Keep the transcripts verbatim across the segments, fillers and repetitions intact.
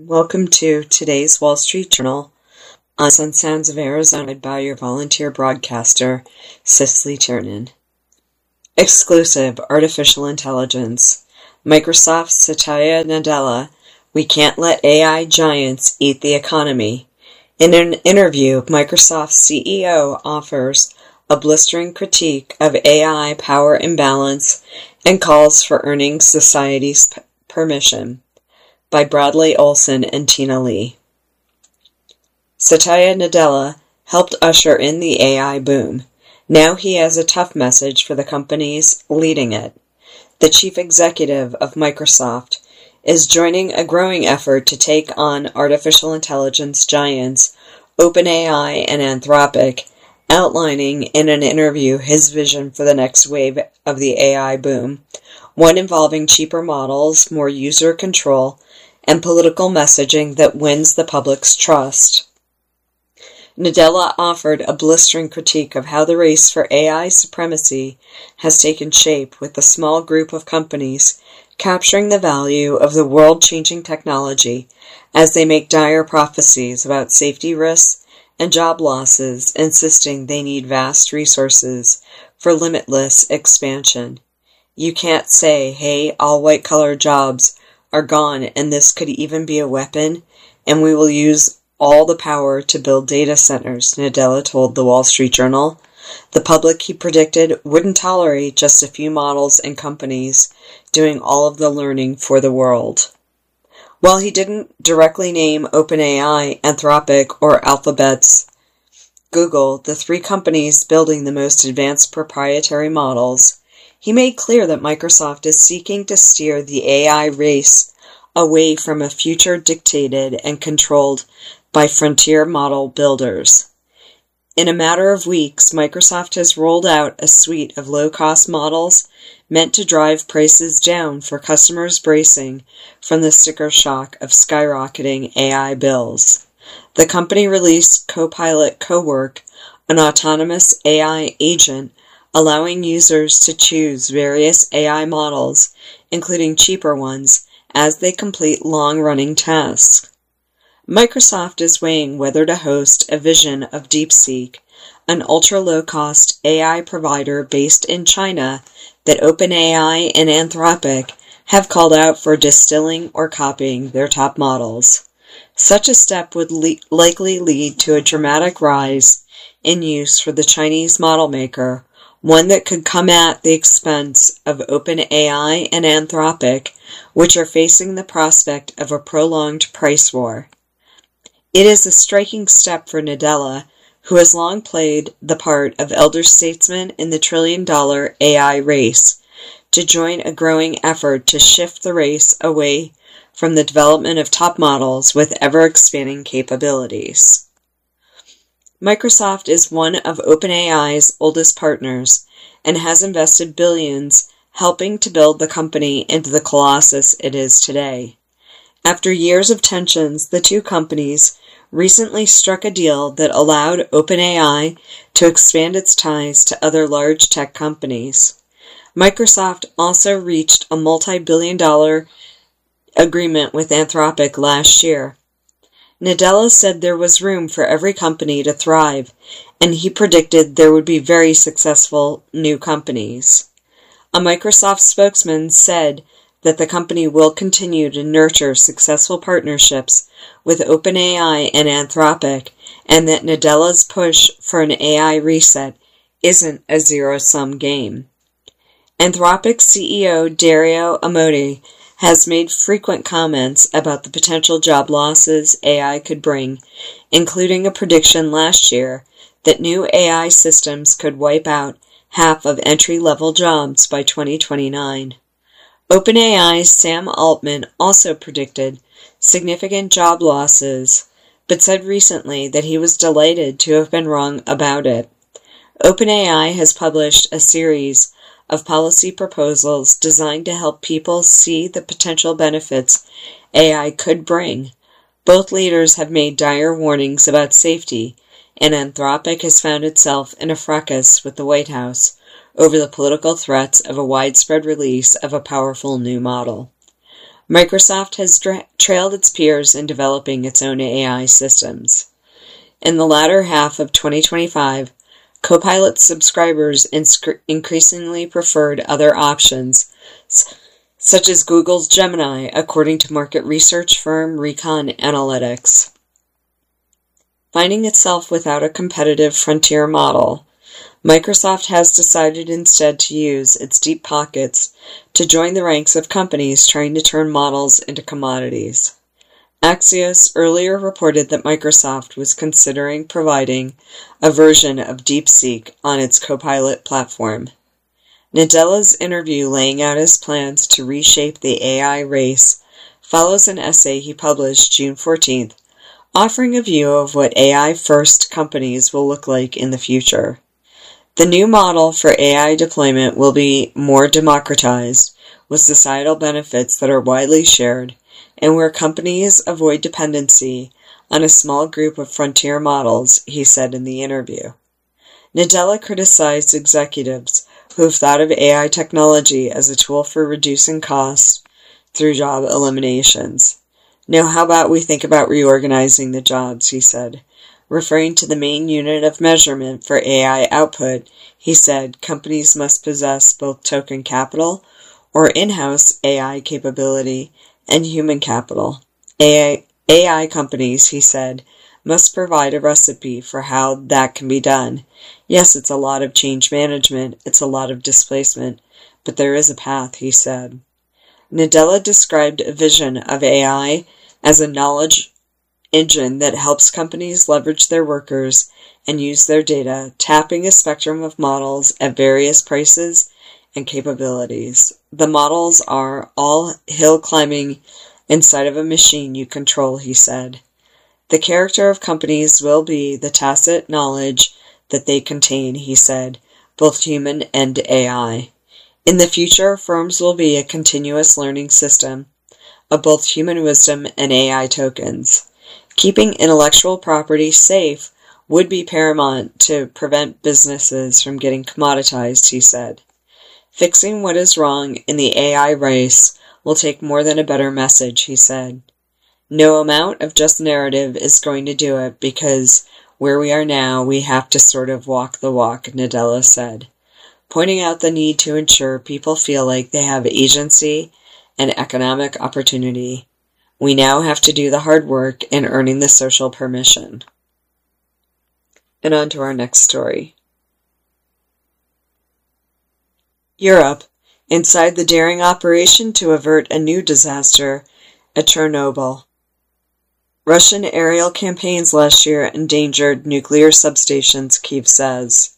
everyone. Welcome to today's Wall Street Journal on Sun Sounds of Arizona by your volunteer broadcaster, Cicely Tiernan. Exclusive Artificial Intelligence. Microsoft Satya Nadella, we can't let A I giants eat the economy. In an interview, Microsoft C E O offers a blistering critique of A I power imbalance and calls for earning society's p- permission. By Bradley Olson and Tina Lee. Satya Nadella helped usher in the A I boom. Now he has a tough message for the companies leading it. The chief executive of Microsoft is joining a growing effort to take on artificial intelligence giants OpenAI and Anthropic, outlining in an interview his vision for the next wave of the A I boom, one involving cheaper models, more user control, and political messaging that wins the public's trust. Nadella offered a blistering critique of how the race for A I supremacy has taken shape, with a small group of companies capturing the value of the world-changing technology as they make dire prophecies about safety risks and job losses, insisting they need vast resources for limitless expansion. You can't say, hey, all white-collar jobs are gone, and this could even be a weapon, and we will use all the power to build data centers, Nadella told the Wall Street Journal. The public, he predicted, wouldn't tolerate just a few models and companies doing all of the learning for the world. While he didn't directly name OpenAI, Anthropic, or Alphabet's Google, the three companies building the most advanced proprietary models, he made clear that Microsoft is seeking to steer the A I race away from a future dictated and controlled by frontier model builders. In a matter of weeks, Microsoft has rolled out a suite of low-cost models meant to drive prices down for customers bracing from the sticker shock of skyrocketing A I bills. The company released Copilot Cowork, an autonomous A I agent allowing users to choose various A I models, including cheaper ones, as they complete long-running tasks. Microsoft is weighing whether to host a vision of DeepSeek, an ultra-low-cost A I provider based in China that OpenAI and Anthropic have called out for distilling or copying their top models. Such a step would le- likely lead to a dramatic rise in use for the Chinese model maker, one that could come at the expense of OpenAI and Anthropic, which are facing the prospect of a prolonged price war. It is a striking step for Nadella, who has long played the part of elder statesman in the trillion-dollar A I race, to join a growing effort to shift the race away from the development of top models with ever-expanding capabilities. Microsoft is one of OpenAI's oldest partners and has invested billions helping to build the company into the colossus it is today. After years of tensions, the two companies recently struck a deal that allowed OpenAI to expand its ties to other large tech companies. Microsoft also reached a multi-billion dollar agreement with Anthropic last year. Nadella said there was room for every company to thrive, and he predicted there would be very successful new companies. A Microsoft spokesman said that the company will continue to nurture successful partnerships with OpenAI and Anthropic, and that Nadella's push for an A I reset isn't a zero-sum game. Anthropic C E O Dario Amodei has made frequent comments about the potential job losses A I could bring, including a prediction last year that new A I systems could wipe out half of entry-level jobs by twenty twenty-nine. OpenAI's Sam Altman also predicted significant job losses, but said recently that he was delighted to have been wrong about it. OpenAI has published a series of policy proposals designed to help people see the potential benefits A I could bring. Both leaders have made dire warnings about safety, and Anthropic has found itself in a fracas with the White House over the political threats of a widespread release of a powerful new model. Microsoft has tra- trailed its peers in developing its own A I systems. In the latter half of twenty twenty-five, Copilot subscribers insc- increasingly preferred other options, s- such as Google's Gemini, according to market research firm Recon Analytics. Finding itself without a competitive frontier model, Microsoft has decided instead to use its deep pockets to join the ranks of companies trying to turn models into commodities. Axios earlier reported that Microsoft was considering providing a version of DeepSeek on its Copilot platform. Nadella's interview laying out his plans to reshape the A I race follows an essay he published June fourteenth, offering a view of what A I-first companies will look like in the future. The new model for A I deployment will be more democratized, with societal benefits that are widely shared, and where companies avoid dependency on a small group of frontier models, he said in the interview. Nadella criticized executives who have thought of A I technology as a tool for reducing costs through job eliminations. Now, how about we think about reorganizing the jobs, he said. Referring to the main unit of measurement for A I output, he said companies must possess both token capital, or in-house A I capability, and human capital. A I, A I companies, he said, must provide a recipe for how that can be done. Yes, it's a lot of change management, it's a lot of displacement, but there is a path, he said. Nadella described a vision of A I as a knowledge engine that helps companies leverage their workers and use their data, tapping a spectrum of models at various prices and capabilities. The models are all hill climbing inside of a machine you control, he said. The character of companies will be the tacit knowledge that they contain, he said, both human and A I. In the future, firms will be a continuous learning system of both human wisdom and A I tokens. Keeping intellectual property safe would be paramount to prevent businesses from getting commoditized, he said. Fixing what is wrong in the A I race will take more than a better message, he said. No amount of just narrative is going to do it because where we are now, we have to sort of walk the walk, Nadella said, pointing out the need to ensure people feel like they have agency and economic opportunity. We now have to do the hard work in earning the social permission. And on to our next story. Europe, inside the daring operation to avert a new disaster at Chernobyl. Russian aerial campaigns last year endangered nuclear substations, Kyiv says.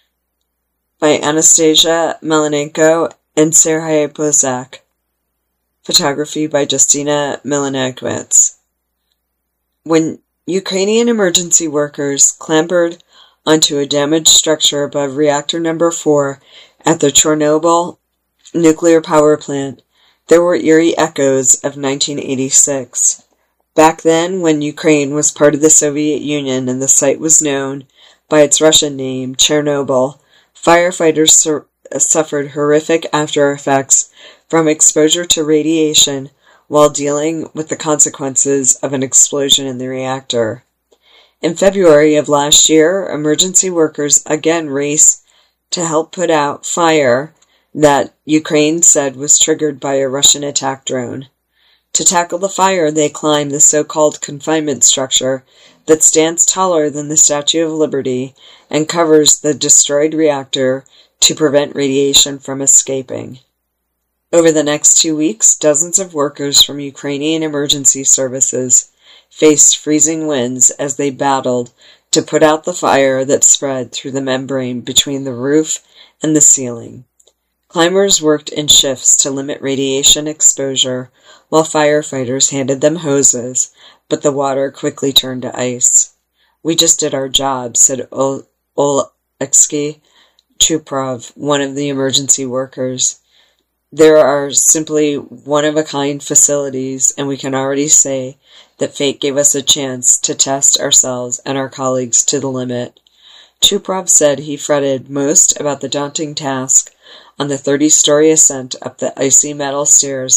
By Anastasia Melanenko and Serhei Bozak. Photography by Justina Milanekowicz. When Ukrainian emergency workers clambered onto a damaged structure above reactor number four at the Chernobyl nuclear power plant, there were eerie echoes of nineteen eighty-six. Back then, when Ukraine was part of the Soviet Union and the site was known by its Russian name, Chernobyl, firefighters sur- suffered horrific after effects from exposure to radiation while dealing with the consequences of an explosion in the reactor. In February of last year, emergency workers again raced to help put out fire that Ukraine said was triggered by a Russian attack drone. To tackle the fire, they climbed the so-called confinement structure that stands taller than the Statue of Liberty and covers the destroyed reactor to prevent radiation from escaping. Over the next two weeks, dozens of workers from Ukrainian emergency services faced freezing winds as they battled to put out the fire that spread through the membrane between the roof and the ceiling. Climbers worked in shifts to limit radiation exposure while firefighters handed them hoses, but the water quickly turned to ice. "We just did our job," said Ol- Oleksiy Chuprov, one of the emergency workers. "There are simply one-of-a-kind facilities, and we can already say that fate gave us a chance to test ourselves and our colleagues to the limit." Chuprov said he fretted most about the daunting task on the thirty-story ascent up the icy metal stairs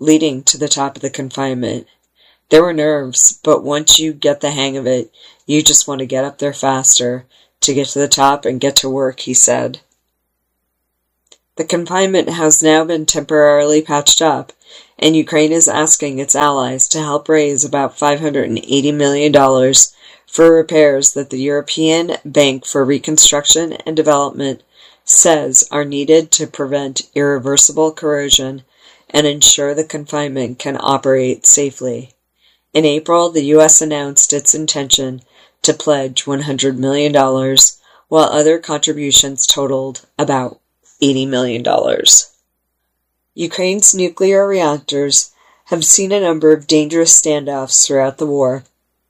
leading to the top of the confinement. There were nerves, but once you get the hang of it, you just want to get up there faster, to get to the top and get to work, he said. The confinement has now been temporarily patched up, and Ukraine is asking its allies to help raise about five hundred eighty million dollars for repairs that the European Bank for Reconstruction and Development says are needed to prevent irreversible corrosion and ensure the confinement can operate safely. In April, the U S announced its intention to pledge one hundred million dollars, while other contributions totaled about eighty million dollars. Ukraine's nuclear reactors have seen a number of dangerous standoffs throughout the war,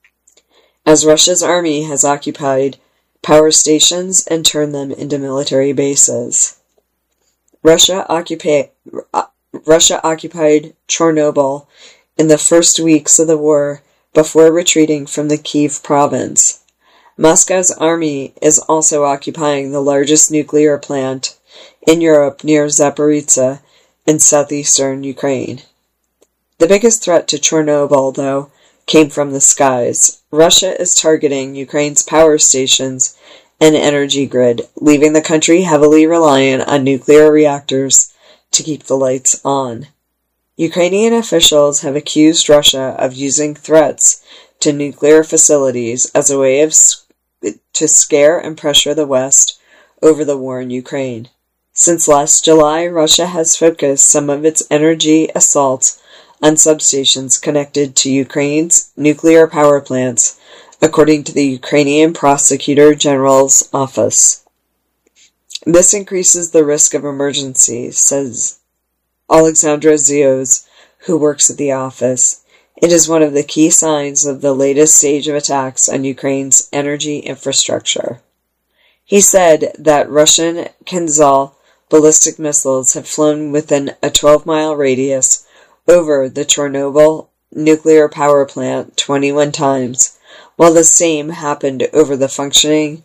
as Russia's army has occupied power stations and turned them into military bases. Russia, occupa- Russia occupied Chernobyl in the first weeks of the war before retreating from the Kyiv province. Moscow's army is also occupying the largest nuclear plant in Europe near Zaporizhzhia in southeastern Ukraine. The biggest threat to Chernobyl, though, came from the skies. Russia is targeting Ukraine's power stations and energy grid, leaving the country heavily reliant on nuclear reactors to keep the lights on. Ukrainian officials have accused Russia of using threats to nuclear facilities as a way of to scare and pressure the West over the war in Ukraine. Since last July, Russia has focused some of its energy assaults on substations connected to Ukraine's nuclear power plants, according to the Ukrainian Prosecutor General's office. This increases the risk of emergencies, says Alexandra Zios, who works at the office. It is one of the key signs of the latest stage of attacks on Ukraine's energy infrastructure. He said that Russian Kinzhal ballistic missiles have flown within a twelve-mile radius over the Chernobyl nuclear power plant twenty-one times, while the same happened over the functioning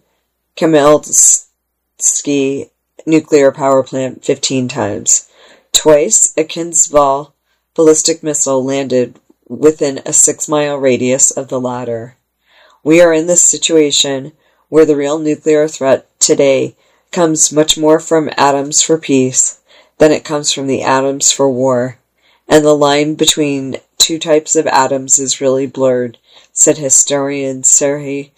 Khmelnytskyi nuclear power plant fifteen times. Twice, a Kinzhal ballistic missile landed within a six-mile radius of the latter. We are in this situation where the real nuclear threat today comes much more from atoms for peace than it comes from the atoms for war, and the line between two types of atoms is really blurred, said historian Serhiy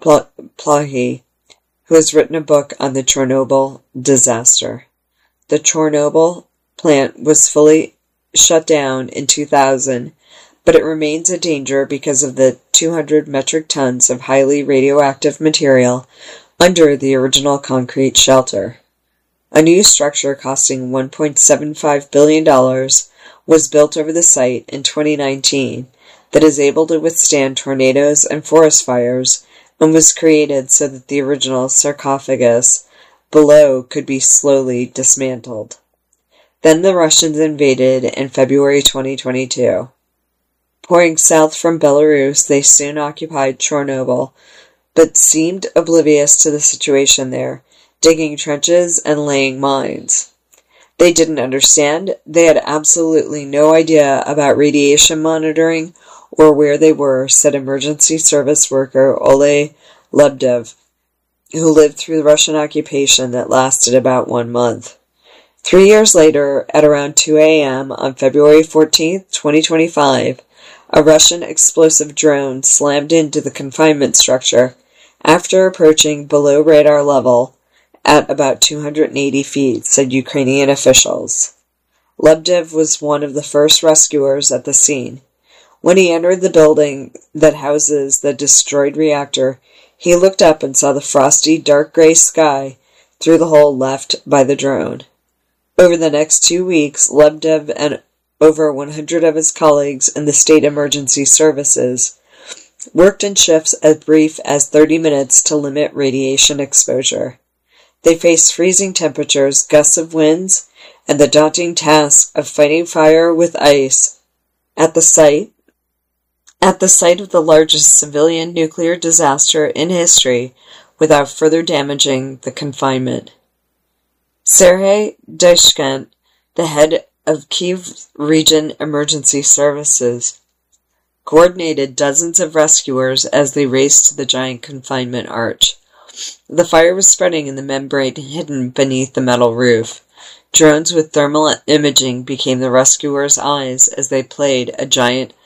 Plokhy, who has written a book on the Chernobyl disaster. The Chernobyl plant was fully shut down in two thousand, but it remains a danger because of the two hundred metric tons of highly radioactive material under the original concrete shelter. A new structure costing one point seven five billion dollars was built over the site in twenty nineteen that is able to withstand tornadoes and forest fires, and was created so that the original sarcophagus below could be slowly dismantled. Then the Russians invaded in February twenty twenty-two. Pouring south from Belarus, they soon occupied Chernobyl, but seemed oblivious to the situation there, digging trenches and laying mines. They didn't understand. They had absolutely no idea about radiation monitoring or where they were, said emergency service worker Oleh Lebdev, who lived through the Russian occupation that lasted about one month. Three years later, at around two a.m. on February fourteenth, twenty twenty-five, a Russian explosive drone slammed into the confinement structure after approaching below radar level at about two hundred eighty feet, said Ukrainian officials. Lebdev was one of the first rescuers at the scene. When he entered the building that houses the destroyed reactor, he looked up and saw the frosty, dark gray sky through the hole left by the drone. Over the next two weeks, Lebdev and over one hundred of his colleagues in the state emergency services worked in shifts as brief as thirty minutes to limit radiation exposure. They faced freezing temperatures, gusts of winds, and the daunting task of fighting fire with ice at the site, at the site of the largest civilian nuclear disaster in history without further damaging the confinement. Serhiy Deshkent, the head of Kyiv Region Emergency Services coordinated dozens of rescuers as they raced to the giant confinement arch. The fire was spreading in the membrane hidden beneath the metal roof. Drones with thermal imaging became the rescuers' eyes as they played a giant